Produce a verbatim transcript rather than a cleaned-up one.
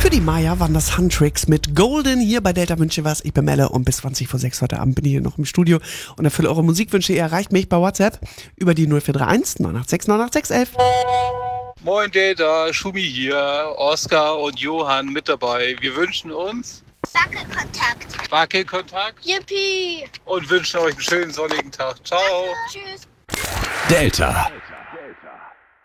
Für die Maya waren das Huntrix mit Golden hier bei Delta Wünsche was. Ich bin Melle und bis zwanzig vor sechs heute Abend bin ich hier noch im Studio und erfülle eure Musikwünsche. Ihr erreicht mich bei WhatsApp über die null vier drei eins neun acht sechs neun acht sechs elf. Moin Delta, Schumi hier, Oskar und Johann mit dabei. Wir wünschen uns Wackelkontakt. Wackelkontakt Yippie. und wünschen euch einen schönen sonnigen Tag. Ciao. Tschüss. Delta.